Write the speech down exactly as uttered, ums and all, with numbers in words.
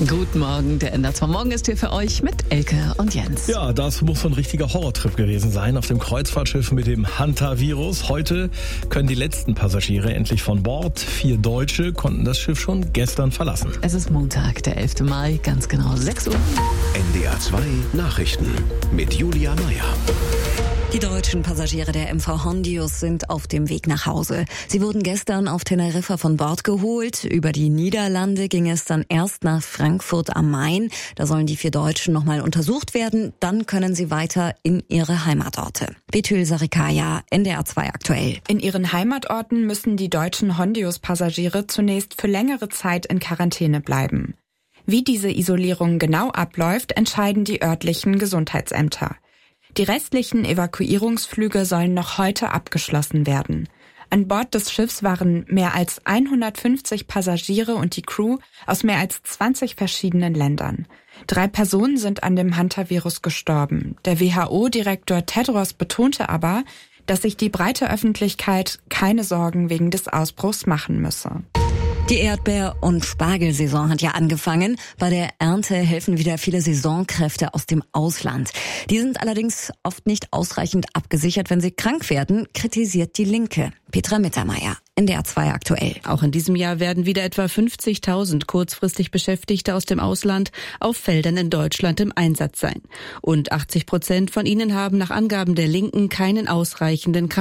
Guten Morgen, der N D R zwei Morgen ist hier für euch mit Elke und Jens. Ja, das muss so ein richtiger Horrortrip gewesen sein auf dem Kreuzfahrtschiff mit dem Hantavirus. Heute können die letzten Passagiere endlich von Bord. Vier Deutsche konnten das Schiff schon gestern verlassen. Es ist Montag, der elfte Mai, ganz genau sechs Uhr. N D R zwei Nachrichten mit Julia Meyer. Die deutschen Passagiere der M V Hondius sind auf dem Weg nach Hause. Sie wurden gestern auf Teneriffa von Bord geholt. Über die Niederlande ging es dann erst nach Frankfurt am Main. Da sollen die vier Deutschen nochmal untersucht werden. Dann können sie weiter in ihre Heimatorte. Betül Sarikaya, N D R zwei aktuell. In ihren Heimatorten müssen die deutschen Hondius-Passagiere zunächst für längere Zeit in Quarantäne bleiben. Wie diese Isolierung genau abläuft, entscheiden die örtlichen Gesundheitsämter. Die restlichen Evakuierungsflüge sollen noch heute abgeschlossen werden. An Bord des Schiffs waren mehr als hundertfünfzig Passagiere und die Crew aus mehr als zwanzig verschiedenen Ländern. Drei Personen sind an dem Hantavirus gestorben. Der W H O-Direktor Tedros betonte aber, dass sich die breite Öffentlichkeit keine Sorgen wegen des Ausbruchs machen müsse. Die Erdbeer- und Spargelsaison hat ja angefangen. Bei der Ernte helfen wieder viele Saisonkräfte aus dem Ausland. Die sind allerdings oft nicht ausreichend abgesichert, wenn sie krank werden, kritisiert die Linke. Petra Mittermeier, N D R zwei aktuell. Auch in diesem Jahr werden wieder etwa fünfzigtausend kurzfristig Beschäftigte aus dem Ausland auf Feldern in Deutschland im Einsatz sein. Und achtzig Prozent von ihnen haben nach Angaben der Linken keinen ausreichenden